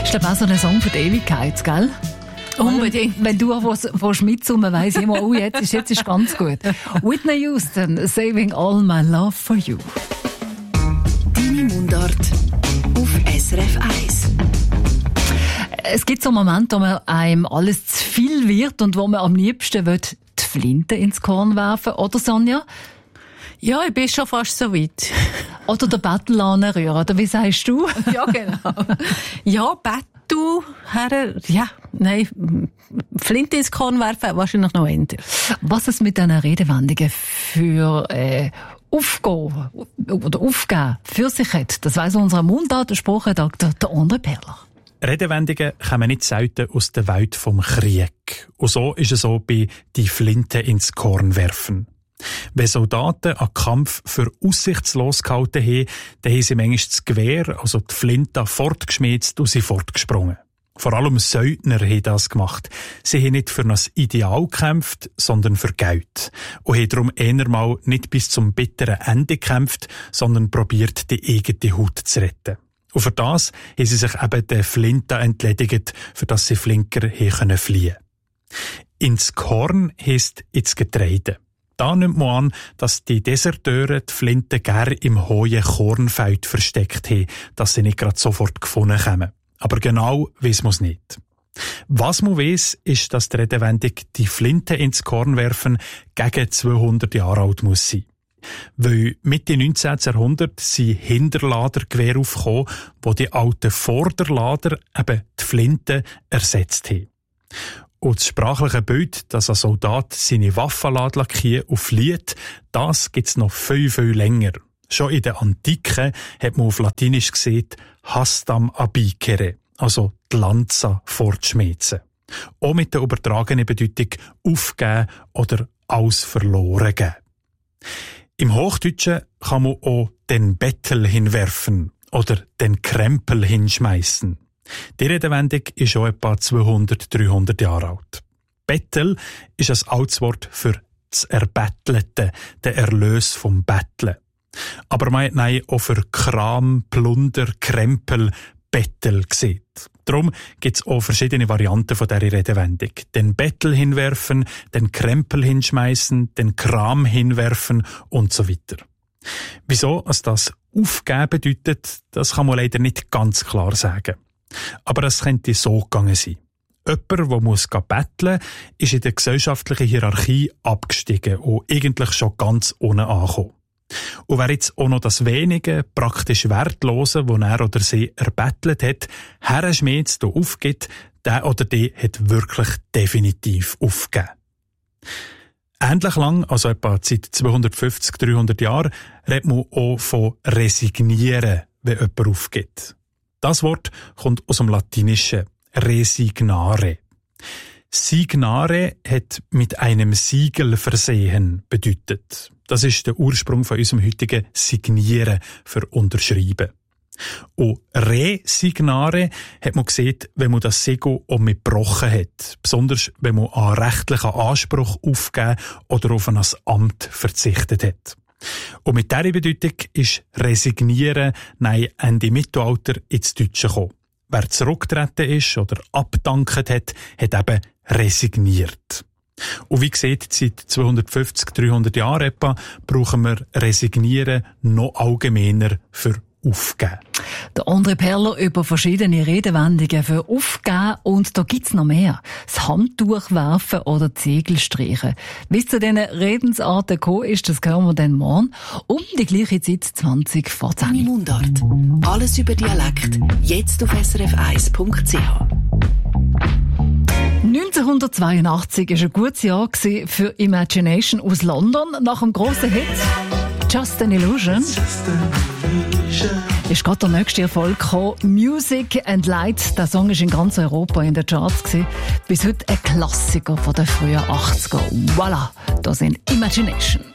Ist das auch so ein Song für die Ewigkeit, gell? Unbedingt. Wenn du willst mitsummen, weiss ich immer, jetzt ist ganz gut. Whitney Houston, Saving All My Love for You. Deine Mundart auf SRF 1. Es gibt so Momente, wo man einem alles zu viel wird und wo man am liebsten die Flinte ins Korn werfen will. Oder, Sonja? Ja, ich bin schon fast so weit. Oder den Bettel anrühren, oder wie sagst du? Ja, genau. Ja, Bettel, Flinte ins Korn werfen, wahrscheinlich noch eher. Was es mit diesen Redewendungen für Aufgehen oder Aufgeben für sich hat, das weiss unser Mundartensprachredakteur, der André Perler. Redewendungen kommen nicht selten aus der Welt vom Krieg. Und so ist es auch bei «die Flinte ins Korn werfen». Wenn Soldaten an Kampf für aussichtslos gehalten haben, dann haben sie manchmal das Gewehr, also die Flinte, fortgeschmiert und sind fortgesprungen. Vor allem Söldner haben das gemacht. Sie haben nicht für ein Ideal gekämpft, sondern für Geld. Und haben darum eher mal nicht bis zum bitteren Ende gekämpft, sondern probiert, die eigene Haut zu retten. Und für das haben sie sich eben der Flinte entledigt, für das sie flinker fliehen können. Ins Korn heisst ins Getreide. Da nimmt man an, dass die Deserteure die Flinte gern im hohen Kornfeld versteckt haben, dass sie nicht gerade sofort gefunden kommen. Aber genau weiss man es nicht. Was man weiss, ist, dass die Redewendung «die Flinte ins Korn werfen» gegen 200 Jahre alt muss sein. Weil Mitte 19. Jahrhundert sind Hinterladergewehre aufgekommen, wo die alten Vorderlader eben die Flinte ersetzt haben. Und das sprachliche Bild, dass ein Soldat seine Waffen lackiert und flieht, das gibt's noch viel, viel länger. Schon in der Antike hat man auf Latinisch gesagt, hastam abicere, also die Lanze fortschmeißen. Auch mit der übertragenen Bedeutung aufgeben oder alles verloren geben. Im Hochdeutschen kann man auch den Bettel hinwerfen oder den Krempel hinschmeißen. Die Redewendung ist schon etwa 200, 300 Jahre alt. Bettel ist ein altes Wort für das Erbettelte, der Erlös vom Betteln. Aber man hat nein auch für Kram, Plunder, Krempel, Bettel gesehen. Darum gibt es auch verschiedene Varianten von dieser Redewendung. Den Bettel hinwerfen, den Krempel hinschmeißen, den Kram hinwerfen und so weiter. Wieso es das Aufgeben bedeutet, das kann man leider nicht ganz klar sagen. Aber es könnte so gegangen sein. Jemand, der betteln muss, ist in der gesellschaftlichen Hierarchie abgestiegen und eigentlich schon ganz unten angekommen. Und wer jetzt auch noch das Wenige, praktisch Wertlose, das er oder sie erbettelt hat, herschmiert und aufgibt, der oder die hat wirklich definitiv aufgegeben. Ähnlich lang, also etwa seit 250, 300 Jahren, redet man auch von resignieren, wenn jemand aufgibt. Das Wort kommt aus dem Latinischen resignare. Signare hat mit einem Siegel versehen bedeutet. Das ist der Ursprung von unserem heutigen Signieren für Unterschreiben. Und resignare hat man gesehen, wenn man das Siegel auch gebrochen hat. Besonders, wenn man an rechtlichen Anspruch aufgegeben oder auf ein Amt verzichtet hat. Und mit dieser Bedeutung ist resignieren Ende Mittelalter ins Deutsche gekommen. Wer zurückgetreten ist oder abgedankt hat, hat eben resigniert. Und wie gesagt, seit 250, 300 Jahren etwa brauchen wir resignieren noch allgemeiner für aufgeben. Der André Perler über verschiedene Redewendungen für aufgeben und da gibt's noch mehr. Das Handtuch werfen oder Ziegel streichen. Bis zu diesen Redensarten gekommen ist, das hören wir dann morgen um die gleiche Zeit 20 vor 10. Deine Mundart. Alles über Dialekt. Jetzt auf srf1.ch. 1982 war ein gutes Jahr für Imagination aus London. Nach dem grossen Hit Just an Illusion ist gerade der nächste Erfolg gekommen. Music and Light. Der Song war in ganz Europa in den Charts gewesen. Bis heute ein Klassiker von den frühen 80er. Voilà, da sind Imagination.